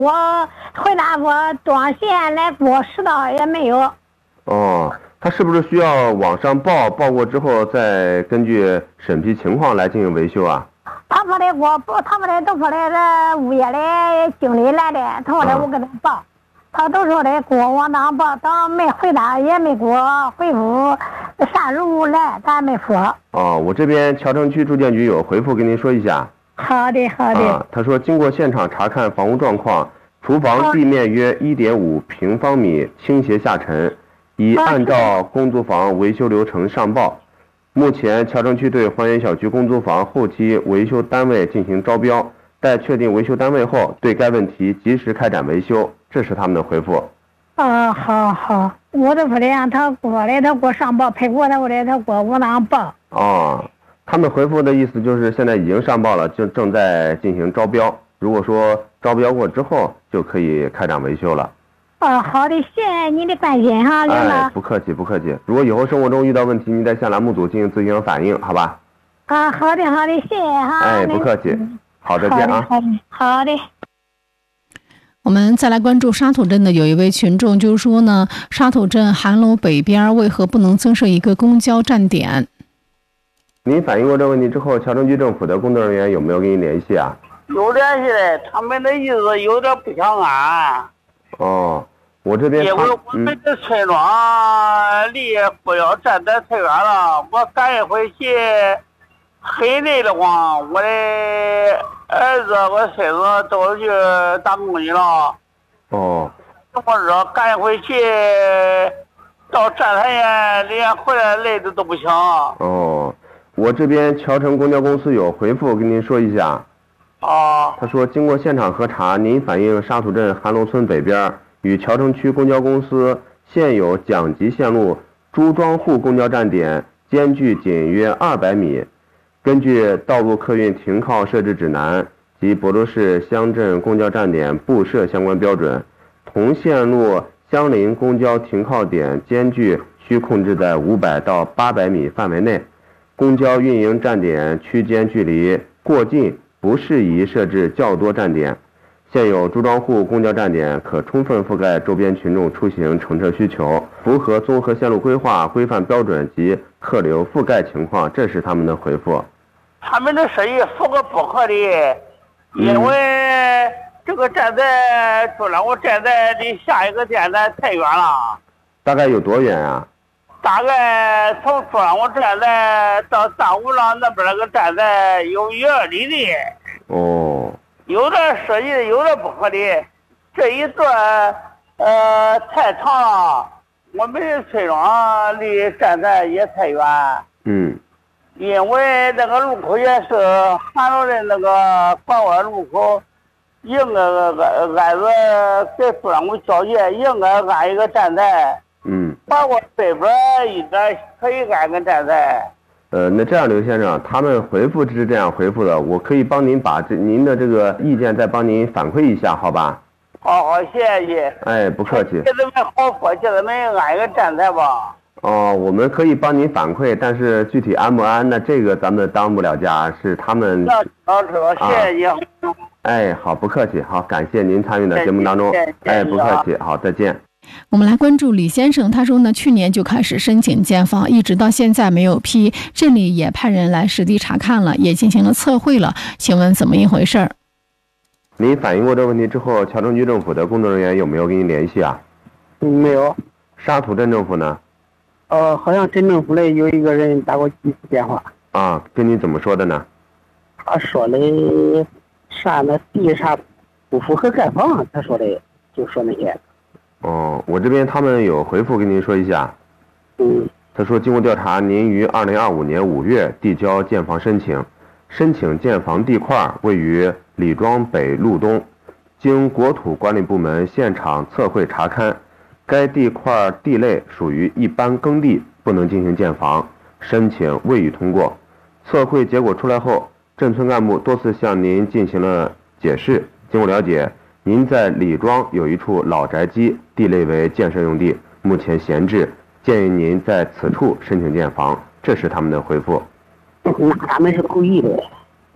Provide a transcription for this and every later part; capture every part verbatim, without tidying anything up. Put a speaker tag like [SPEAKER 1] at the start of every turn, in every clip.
[SPEAKER 1] 我回答我多少钱来过十道也没有。
[SPEAKER 2] 哦，他是不是需要往上报，报过之后再根据审批情况来进行维修啊？
[SPEAKER 1] 他说的我不，他说的都说的这物业的经理来的，他说的我给他报，啊、他都说的给我往当报，当没回答也没给我回复啥任务来，咱没说。
[SPEAKER 2] 哦，我这边桥城区住建局有回复跟您说一下。
[SPEAKER 1] 好的好的。
[SPEAKER 2] 啊，他说经过现场查看房屋状况，厨房地面约一点五平方米倾斜下沉，已按照公租房维修流程上报。目前桥城区对还原小区公租房后期维修单位进行招标，待确定维修单位后，对该问题及时开展维修。这是他们的回复。
[SPEAKER 1] 啊，好好，我都说的让他过来，他给我上报，配过他过来，他给我往那报。
[SPEAKER 2] 哦。他们回复的意思就是现在已经上报了，就正在进行招标。如果说招标过之后，就可以开展维修了。
[SPEAKER 1] 哦，好的，谢谢你的关心哈，领导。
[SPEAKER 2] 哎，不客气，不客气。如果以后生活中遇到问题，你再向栏目组进行咨询和反映，好吧？
[SPEAKER 1] 啊，好的，好的，谢谢哈。
[SPEAKER 2] 哎，不客气。好，再见啊。
[SPEAKER 1] 好的，好的。
[SPEAKER 3] 我们再来关注沙土镇的有一位群众，就是说呢，沙土镇韩楼北边为何不能增设一个公交站点？
[SPEAKER 2] 您反映过这个问题之后，桥城区政府的工作人员有没有跟您联系啊？
[SPEAKER 4] 有联系的，他们的意思有点不相安。
[SPEAKER 2] 哦，我这边
[SPEAKER 4] 因为我们的村庄离公交站点太远了，我赶一回去，很累的慌。我的儿子、我孙子都去打工去了。
[SPEAKER 2] 哦。
[SPEAKER 4] 我说赶一回去，到站台沿连回来累的都不行。
[SPEAKER 2] 哦。我这边桥城公交公司有回复跟您说一下。
[SPEAKER 4] 哦。
[SPEAKER 2] 他说经过现场核查，您反映沙土镇韩楼村北边与桥城区公交公司现有蒋集线路朱庄户公交站点间距仅约二百米。根据《道路客运停靠设置指南》及亳州市乡镇公交站点布设相关标准，同线路相邻公交停靠点间距需控制在五百到八百米范围内。公交运营站点区间距离过近，不适宜设置较多站点。现有朱庄户公交站点可充分覆盖周边群众出行乘车需求，符合综合线路规划规范标准及客流覆盖情况。这是他们的回复。
[SPEAKER 4] 他们的设计符合不合理，因为这个站台朱庄户站台离下一个站台太远了。
[SPEAKER 2] 大概有多远啊？
[SPEAKER 4] 大概从朱庄户站台到大五郎那边那个站台有一二里地。
[SPEAKER 2] 哦。
[SPEAKER 4] 有点设计的有点不合理，这一段呃太长了，我们的村庄离站台也太远。
[SPEAKER 2] 嗯。
[SPEAKER 4] 因为那个路口也是韩楼的那个拐弯路口，应该按按着跟朱庄户交界，应该按一个站台。
[SPEAKER 2] 嗯。
[SPEAKER 4] 包括北边应该可以按个站台。
[SPEAKER 2] 呃，那这样，刘先生，他们回复是这样回复的，我可以帮您把这您的这个意见再帮您反馈一下，好吧？
[SPEAKER 4] 好好，谢谢。
[SPEAKER 2] 哎，不客气。
[SPEAKER 4] 给他们好说，叫他们安一个站台吧。
[SPEAKER 2] 哦，我们可以帮您反馈，但是具体安不安，那这个咱们当不了家，是他们。
[SPEAKER 4] 老师，谢谢你。啊、
[SPEAKER 2] 哎，好，不客气，好，感谢您参与的节目当中。哎，不客气，好，再见。
[SPEAKER 3] 我们来关注李先生，他说呢，去年就开始申请建房，一直到现在没有批，镇里也派人来实地查看了，也进行了测绘了，请问怎么一回事儿？
[SPEAKER 2] 您反映过这个问题之后，桥城区政府的工作人员有没有跟您联系啊？
[SPEAKER 5] 嗯，没有。
[SPEAKER 2] 沙土镇政府呢？
[SPEAKER 5] 呃，好像镇政府的有一个人打过几次电话。
[SPEAKER 2] 啊，跟你怎么说的呢？
[SPEAKER 5] 他说的啥那地啥不符合盖房，他说的就说那些。
[SPEAKER 2] 哦，我这边他们有回复跟您说一下。
[SPEAKER 5] 嗯。
[SPEAKER 2] 他说，经过调查，您于二零二五年五月递交建房申请，申请建房地块位于李庄北路东，经国土管理部门现场测绘查勘，该地块地类属于一般耕地，不能进行建房，申请未予通过。测绘结果出来后，镇村干部多次向您进行了解释。经过了解，您在李庄有一处老宅基，地类为建设用地，目前闲置，建议您在此处申请建房。这是他们的回复。
[SPEAKER 5] 那他们是故意的。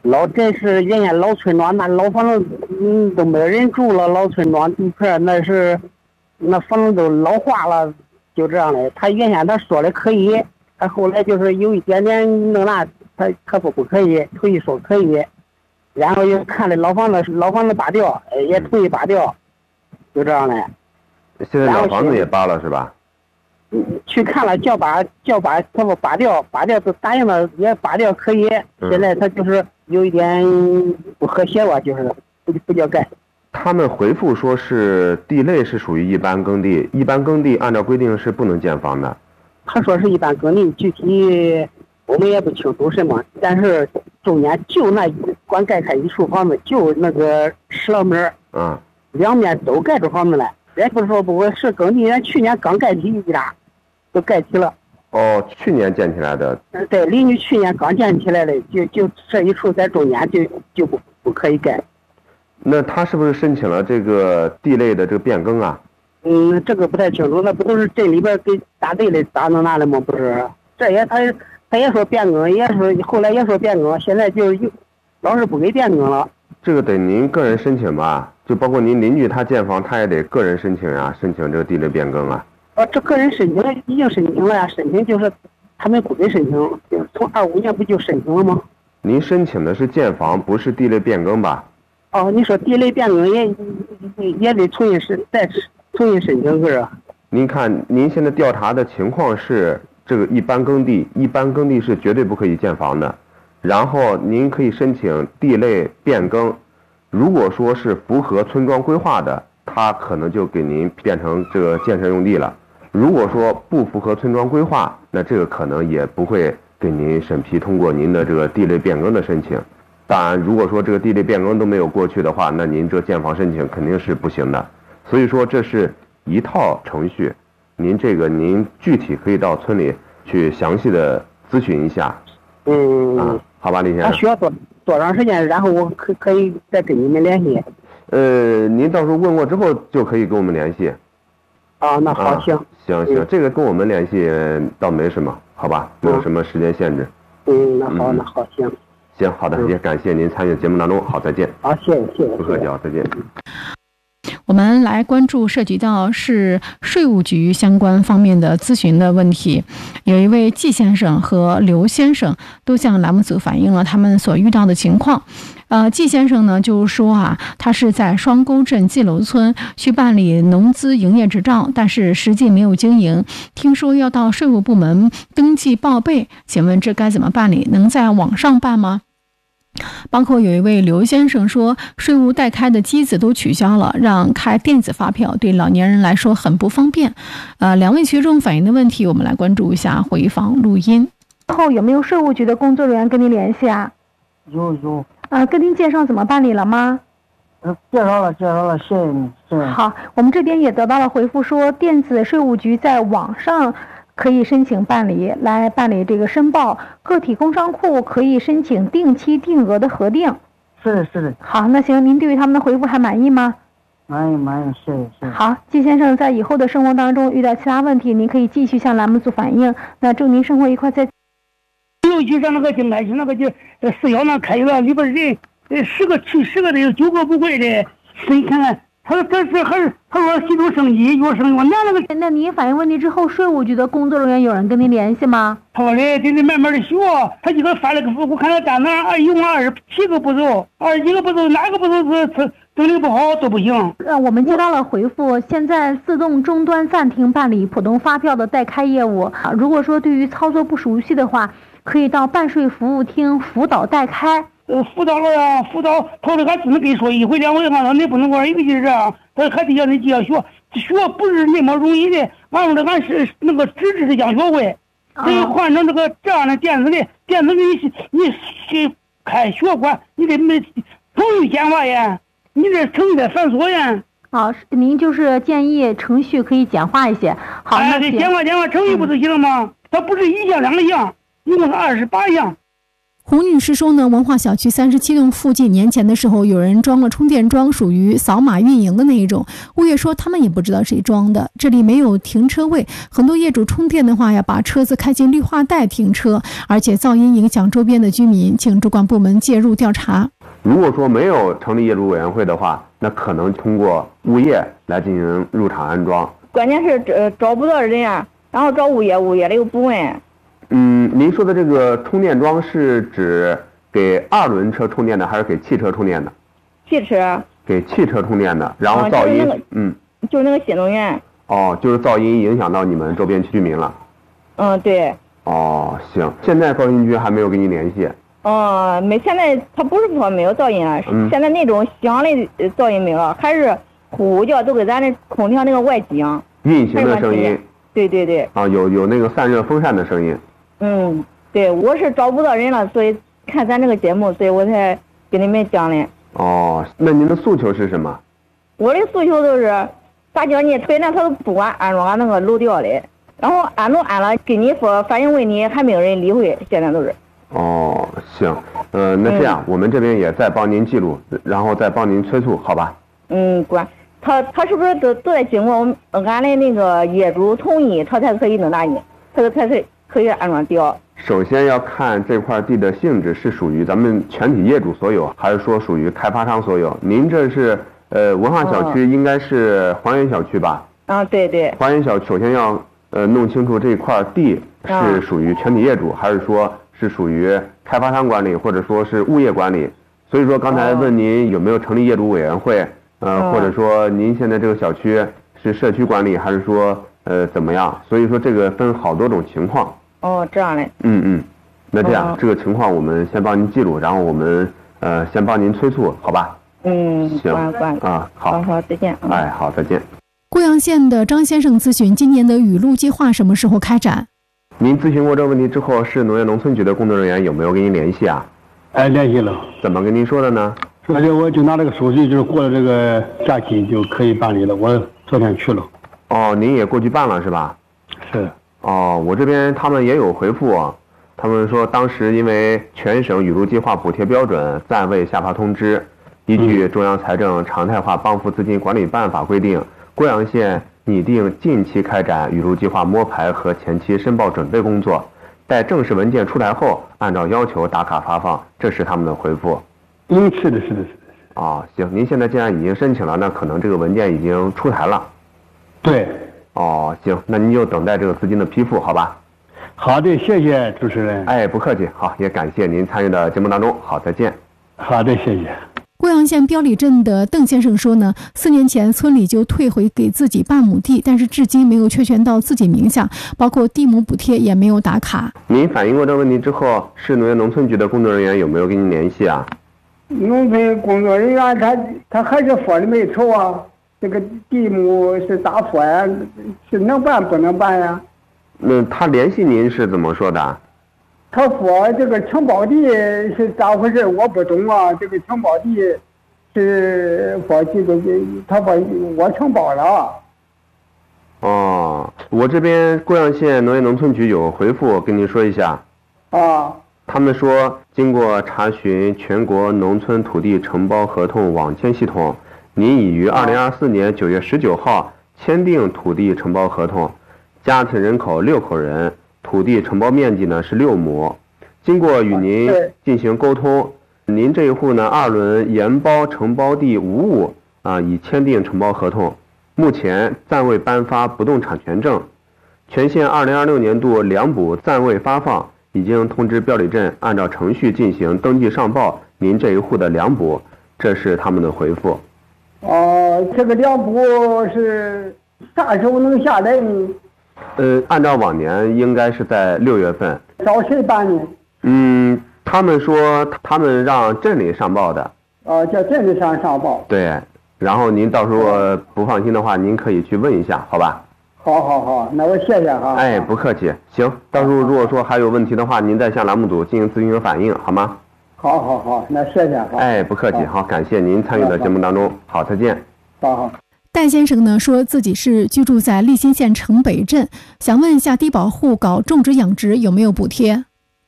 [SPEAKER 5] 老这是原先老村庄那老房子，嗯，都没有人住了。老村庄地块那是，那房子都老化了，就这样的。他原先他说的可以，他后来就是有一点点弄那，他他说不可以，同意说可以，然后又看了老房子，老房子扒掉，也同意扒掉，就这样的。
[SPEAKER 2] 现在老房子也扒了是吧？
[SPEAKER 5] 嗯，去看了叫把叫把他说扒掉，扒掉都答应了，也扒掉可以。
[SPEAKER 2] 嗯、
[SPEAKER 5] 现在他就是有一点不和谐吧，就是不不叫盖。
[SPEAKER 2] 他们回复说是地类是属于一般耕地，一般耕地按照规定是不能建房的。
[SPEAKER 5] 他说是一般耕地，具体我们也不清楚什么，但是中间就那光盖开一处房子，就那个石廊门，
[SPEAKER 2] 嗯，
[SPEAKER 5] 两面都盖着房子了。人不是说不是耕地，人去年刚盖起一家，都盖起了。
[SPEAKER 2] 哦，去年建起来的。
[SPEAKER 5] 对，邻居去年刚建起来的，就就这一处在中间就就不不可以盖。
[SPEAKER 2] 那他是不是申请了这个地类的这个变更啊？
[SPEAKER 5] 嗯，这个不太清楚，那不都是镇里边给打地的打弄那的吗？不是，这也他他也说变更，也说后来也说变更，现在就又老是不给变更了。
[SPEAKER 2] 这个得您个人申请吧，就包括您邻居他建房，他也得个人申请呀，申请这个地类变更啊。
[SPEAKER 5] 呃，这个人申请了，已经申请了呀，申请就是他们不给申请，就是从二五年不就申请了吗？
[SPEAKER 2] 您申请的是建房，不是地类变更吧？
[SPEAKER 5] 哦，你说地类变更也也也得重新申再重新申请是？
[SPEAKER 2] 您看，您现在调查的情况是这个一般耕地，一般耕地是绝对不可以建房的。然后您可以申请地类变更，如果说是符合村庄规划的，它可能就给您变成这个建设用地了。如果说不符合村庄规划，那这个可能也不会给您审批通过您的这个地类变更的申请。当然，如果说这个地类变更都没有过去的话，那您这建房申请肯定是不行的。所以说这是一套程序，您这个您具体可以到村里去详细的咨询一下。
[SPEAKER 5] 嗯，
[SPEAKER 2] 啊，好吧，李先生。
[SPEAKER 5] 他需要多多长时间？然后我可可以再跟你们联系。
[SPEAKER 2] 呃，您到时候问过之后就可以跟我们联系。
[SPEAKER 5] 啊，那好，
[SPEAKER 2] 啊、
[SPEAKER 5] 行。
[SPEAKER 2] 行行，这个跟我们联系倒没什么，好吧，没有什么时间限制。
[SPEAKER 5] 嗯，那好，
[SPEAKER 2] 嗯、
[SPEAKER 5] 那好，行。
[SPEAKER 2] 行，好的，也感谢您参与节目当中，好，再见。
[SPEAKER 5] 好，谢谢，谢谢。
[SPEAKER 2] 不客气啊，再见。
[SPEAKER 3] 我们来关注涉及到是税务局相关方面的咨询的问题。有一位季先生和刘先生都向栏目组反映了他们所遇到的情况。呃，季先生呢就说啊，他是在双沟镇季楼村去办理农资营业执照，但是实际没有经营，听说要到税务部门登记报备，请问这该怎么办理？能在网上办吗？包括有一位刘先生说，税务代开的机子都取消了，让开电子发票对老年人来说很不方便。呃，两位学众反映的问题，我们来关注一下回放录音。
[SPEAKER 1] 后有没有税务局的工作人员跟您联系啊？
[SPEAKER 6] 有有。
[SPEAKER 1] 呃，跟您介绍怎么办理了吗？
[SPEAKER 6] 呃，介绍了，介绍了，谢谢你。谢谢。
[SPEAKER 1] 好，我们这边也得到了回复说，电子税务局在网上可以申请办理，来办理这个申报。个体工商户可以申请定期定额的核定。
[SPEAKER 6] 是的，是的。
[SPEAKER 1] 好，那行，您对于他们的回复还满意吗？
[SPEAKER 6] 满意，满意，谢谢，谢谢。
[SPEAKER 1] 好，季先生在以后的生活当中遇到其他问题，您可以继续向栏目组反映。那祝您生活愉快，再。
[SPEAKER 6] 尤其像那个静安区那个就呃四幺那开了，里边人呃十个去十个的有九个不会的，所以看看。他说这是还是他说吸毒生意越生越难那个。
[SPEAKER 1] 那您反映问题之后，税务局的工作人员有人跟您联系吗？
[SPEAKER 6] 他说的得得慢慢的学，他就给发了个我看他单子上一共二十七个步骤，二十几个步骤哪个步骤是他整理不好都不行。
[SPEAKER 1] 呃，我们接到了回复，现在自动终端暂停办理普通发票的代开业务。啊，如果说对于操作不熟悉的话，可以到办税服务厅辅导代开。
[SPEAKER 6] 呃，辅导了呀，辅导，他说还只能跟你说一回两回，完了你不能玩一个劲儿这样，他还得让你继续学，学不是那么容易的，完了俺是那个纸质的讲学会，所以换成这个这样的电子的，电子的你你去开学馆，你得没程序简化呀，你这程序得繁琐呀。
[SPEAKER 1] 好，您就是建议程序可以简化一些。好，
[SPEAKER 6] 哎，这简化简化程序不就行了吗？它不是一项两项，一共是二十八项。
[SPEAKER 3] 胡女士说呢，文化小区三十七栋附近年前的时候有人装了充电桩，属于扫码运营的那一种。物业说他们也不知道谁装的，这里没有停车位，很多业主充电的话要把车子开进绿化带停车，而且噪音影响周边的居民，请主管部门介入调查。
[SPEAKER 2] 如果说没有成立业主委员会的话，那可能通过物业来进行入场安装。
[SPEAKER 7] 关键是呃找不到人啊，然后找物业，物业的又不问。
[SPEAKER 2] 嗯，您说的这个充电桩是指给二轮车充电的，还是给汽车充电的？
[SPEAKER 7] 汽车。
[SPEAKER 2] 给汽车充电的，然后噪音，啊就是那个、嗯，
[SPEAKER 7] 就是那个新能源。
[SPEAKER 2] 哦，就是噪音影响到你们周边居民了。
[SPEAKER 7] 嗯，对。
[SPEAKER 2] 哦，行，现在噪音局还没有跟您联系。
[SPEAKER 7] 哦、嗯，没，现在他不是说没有噪音了，嗯、现在那种响的噪音没了，还是呼叫都跟咱的空调那个外机啊，
[SPEAKER 2] 运行的声音。
[SPEAKER 7] 对对对。
[SPEAKER 2] 啊，有有那个散热风扇的声音。
[SPEAKER 7] 嗯，对，我是找不到人了，所以看咱这个节目，所以我才跟你们讲的。
[SPEAKER 2] 哦，那您的诉求是什么？
[SPEAKER 7] 我的诉求都是，咋叫你本来他都不管安装俺那个楼调的，然后安都安了，跟你说反映问题还没有人理会，现在都是。
[SPEAKER 2] 哦，行，呃，那这样、嗯、我们这边也再帮您记录，然后再帮您催促，好吧？
[SPEAKER 7] 嗯，管他他是不是都都得经过我们俺的那个业主同意，他才可以弄哪去，他才可以可以安装掉。
[SPEAKER 2] 首先要看这块地的性质是属于咱们全体业主所有，还是说属于开发商所有？您这是呃文化小区，应该是还原小区吧？
[SPEAKER 7] 啊，对对。
[SPEAKER 2] 还原小区首先要呃弄清楚这块地是属于全体业主，还是说是属于开发商管理，或者说是物业管理？所以说刚才问您有没有成立业主委员会，呃，或者说您现在这个小区是社区管理，还是说呃怎么样？所以说这个分好多种情况。
[SPEAKER 7] 哦，这样嘞。
[SPEAKER 2] 嗯嗯，那这样、哦、这个情况我们先帮您记录，然后我们呃先帮您催促，好吧？
[SPEAKER 7] 嗯，
[SPEAKER 2] 行啊，好，
[SPEAKER 7] 好好再见。
[SPEAKER 2] 哎，好，再见。
[SPEAKER 3] 贵阳县的张先生咨询，今年的雨露计划什么时候开展？
[SPEAKER 2] 您咨询过这个问题之后，市农业农村局的工作人员有没有跟您联系啊？
[SPEAKER 8] 哎，联系了。
[SPEAKER 2] 怎么跟您说的呢？
[SPEAKER 8] 而且我就拿这个手续，就是过了这个假期就可以办理了。我昨天去了。
[SPEAKER 2] 哦，您也过去办了是吧？
[SPEAKER 8] 是。
[SPEAKER 2] 哦，我这边他们也有回复啊，他们说当时因为全省雨露计划补贴标准暂未下发通知，依据中央财政常态化帮扶资金管理办法规定，贵阳县拟定近期开展雨露计划摸排和前期申报准备工作，待正式文件出台后，按照要求打卡发放。这是他们的回复。
[SPEAKER 8] 嗯，是的，是的，是的。
[SPEAKER 2] 啊、哦，行，您现在既然已经申请了，那可能这个文件已经出台了。
[SPEAKER 8] 对。
[SPEAKER 2] 哦，行，那您就等待这个资金的批复，好吧？
[SPEAKER 8] 好的，谢谢主持人。
[SPEAKER 2] 哎，不客气，好，也感谢您参与的节目当中，好，再见。
[SPEAKER 8] 好的，谢谢。
[SPEAKER 3] 贵阳县标里镇的邓先生说呢，四年前村里就退回给自己半亩地，但是至今没有确权到自己名下，包括地亩补贴也没有打卡。
[SPEAKER 2] 您反映过这个问题之后，市农业农村局的工作人员有没有跟您联系啊？
[SPEAKER 5] 农村工作人员他他还是说的没错啊。这个地亩是咋说呀？是能办不能办呀？
[SPEAKER 2] 那他联系您是怎么说的？
[SPEAKER 5] 他说这个承包地是咋回事？我不懂啊。这个承包地是说这个，他说我承包了。
[SPEAKER 2] 哦，我这边贵阳县农业农村局有回复，跟您说一下。
[SPEAKER 5] 啊。
[SPEAKER 2] 他们说，经过查询全国农村土地承包合同网签系统。您已于二零二四年九月十九号签订土地承包合同，家庭人口六口人，土地承包面积呢是六亩。经过与您进行沟通，您这一户呢二轮研包承包地五亩啊，已签订承包合同，目前暂未颁发不动产权证。全县二零二六年度两补暂未发放，已经通知标里镇按照程序进行登记上报您这一户的两补，这是他们的回复。
[SPEAKER 5] 哦，这个两补是啥时候能下来呢？
[SPEAKER 2] 呃，按照往年应该是在六月份。
[SPEAKER 5] 找谁办呢？
[SPEAKER 2] 嗯，他们说他们让镇里上报的。
[SPEAKER 5] 哦，叫镇里上上报。
[SPEAKER 2] 对，然后您到时候不放心的话，您可以去问一下，好吧？
[SPEAKER 5] 好好好，那我谢谢哈。
[SPEAKER 2] 哎，不客气。行，到时候如果说还有问题的话，您再向栏目组进行咨询和反映，好吗？
[SPEAKER 5] 好好好，那谢谢哈。
[SPEAKER 2] 哎，不客气，好，感谢您参与的节目当中，好，再见。
[SPEAKER 5] 好好。
[SPEAKER 3] 戴先生呢说自己是居住在利辛县城北镇，想问一下低保户搞种植养殖有没有补贴？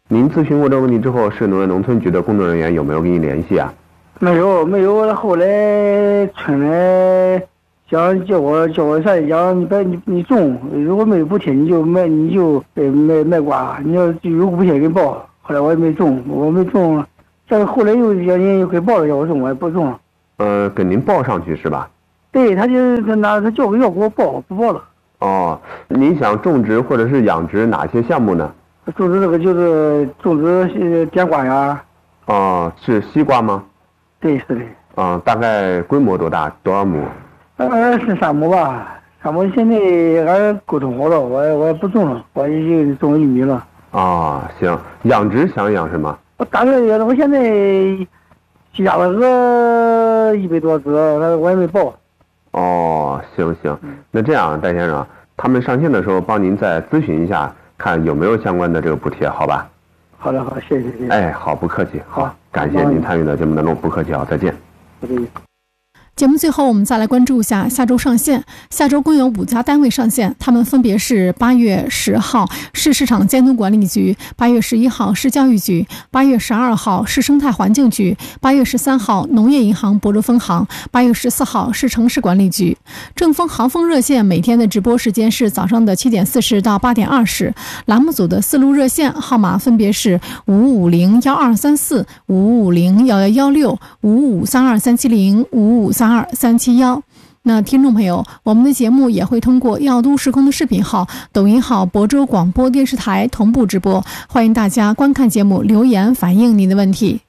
[SPEAKER 2] 您咨询过这个问题之后，市农业农村局的工作人员有没有跟你联系啊？
[SPEAKER 6] 没有没有，后来村里想叫我叫我啥讲，你别你你种，如果没有补贴你就卖你就呃卖卖瓜，你要有补贴给报。后来我也没种，我没种，但是后来又叫人又给报了，叫我种，我也不种了。
[SPEAKER 2] 呃，给您报上去是吧？
[SPEAKER 6] 对，他就他拿他叫个要给我报，不报了。
[SPEAKER 2] 哦，您想种植或者是养殖哪些项目呢？
[SPEAKER 6] 种植这个就是种植点瓜呀。
[SPEAKER 2] 哦，是西瓜吗？
[SPEAKER 6] 对，是的。
[SPEAKER 2] 啊，大概规模多大？多少亩？
[SPEAKER 6] 呃，是三亩吧。三亩现在俺沟通好了，我我也不种了，我已经种玉米了。
[SPEAKER 2] 啊，行，养殖想养什么？
[SPEAKER 6] 我大概我现在养了个一百多只，我也没报。
[SPEAKER 2] 哦，行行，那这样，戴先生，他们上线的时候帮您再咨询一下，看有没有相关的这个补贴，好吧？
[SPEAKER 6] 好的，好，谢谢谢谢。
[SPEAKER 2] 哎，好，不客气，好，
[SPEAKER 6] 好
[SPEAKER 2] 感谢您参与的节目当中，不客气，好，再见。
[SPEAKER 6] 再见。
[SPEAKER 3] 节目最后，我们再来关注一下下周上线。下周共有五家单位上线，他们分别是八月十号市市场监督管理局，八月十一号市教育局，八月十二号市生态环境局，八月十三号农业银行博州分行，八月十四号市城市管理局。正风航风热线每天的直播时间是早上的七点四十到八点二十，栏目组的四路热线号码分别是五五零幺二三四、五五零幺幺幺六、五五三二三七零、五五三二三七幺。那听众朋友，我们的节目也会通过耀都时空的视频号、抖音号、亳州广播电视台同步直播，欢迎大家观看节目，留言反映您的问题。